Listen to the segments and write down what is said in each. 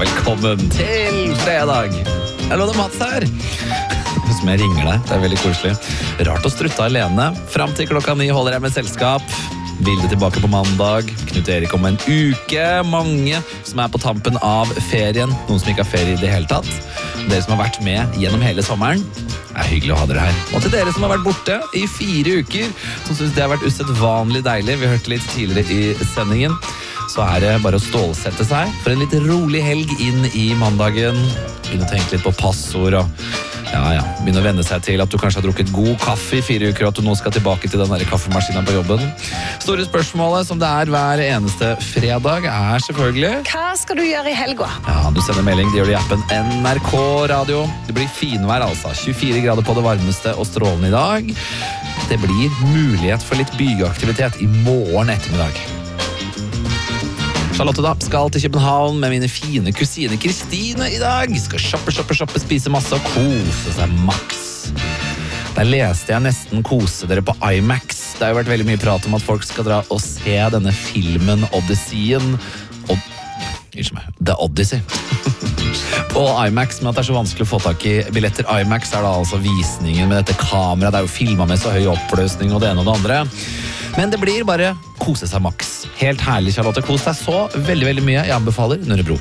Velkommen til fredag. Hallo, det er Mats her. Som jeg ringer deg, det er veldig koselig. Rart å strutte alene. Fram til 9 holder jeg med selskap. Vilde tilbake på mandag. Knut Erik om en uke. Mange som er på tampen av ferien. Noen som ikke har ferie i det hele tatt. Dere som har vært med gjennom hele sommeren. Det er hyggelig å ha dere her. Og til dere som har vært borte i 4 uker, som synes det har vært usedvanlig deilig. Vi hørte litt tidligere i sendingen. Så er det bare å stålsette seg for en litt rolig helg inn i mandagen. Begynne å tenke litt på passord og begynne å venne seg til at du kanskje har drukket god kaffe i 4 uker, og at du nå skal tilbake til den der kaffemaskinen på jobben. Store spørsmålet som det er hver eneste fredag er selvfølgelig: hva skal du gjøre i helga? Ja, du sender melding, det gjør du i appen NRK Radio. Det blir finvær altså, 24 grader på det varmeste og strålende i dag. Det blir mulighet for litt bygeaktivitet i morgen ettermiddag. Charlotte da skal til København med mine fine kusine Kristine i dag. Skal shoppe, spise masse og kose seg maks. Der leste jeg nesten kose dere på IMAX. Det har jo vært veldig mye prat om at folk skal dra og se denne filmen Odysseyen. The Odyssey. På IMAX, men at det er så vanskelig å få tak i billetter. IMAX er da altså visningen med dette kameraet. Det er jo filmet med så høy oppløsning og det ene og det andre. Men det blir bare kose seg maks. Helt herlig, Charlotte. Kos deg så veldig, veldig mye. Jeg anbefaler Nørrebro.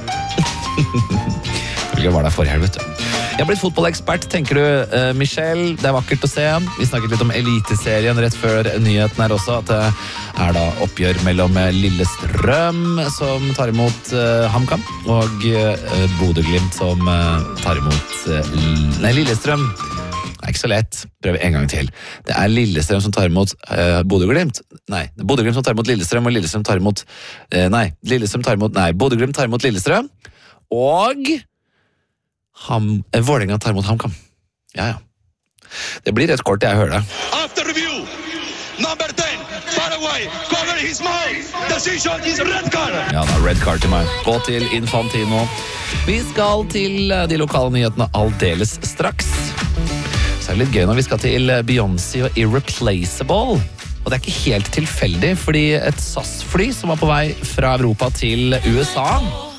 Jeg var der forrige helg, vet du. Jeg har blitt fotballekspert, tenker du, Michelle. Det er vakkert å se. Vi snakket litt om eliteserien rett før nyheten her også, at det er da oppgjør mellom Lillestrøm, som tar imot HamKam, og Bodø/Glimt, som tar imot Lillestrøm. Det er ikke så lett. Prøv en gang til. Det er Lillestrøm som tar imot Bodø/Glimt. Nei, Bodø/Glimt som tar imot Lillestrøm, og Lillestrøm tar imot Bodø/Glimt tar imot Lillestrøm, og Vålerenga tar imot HamKam. Ja. Det blir rett kort, jeg hører det. After review, number 10, Paraguay, cover his mouth. Decision is red card. Ja, det er red card til meg. Gå til Infantino. Vi skal til de lokale nyhetene aldeles straks. Så er det litt gøy når vi skal til Beyoncé og Irreplaceable. Og det er ikke helt tilfeldig, fordi et SAS-fly som var på vei fra Europa til USA,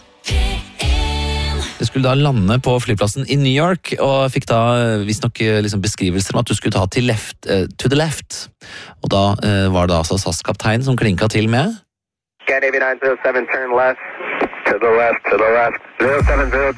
det skulle da lande på flyplassen i New York, og fikk da visstnok liksom beskrivelser om at du skulle ta til to the left. Og da var det altså SAS-kaptein som klinka til med Sky Navy 907, turn left, to the left, 070.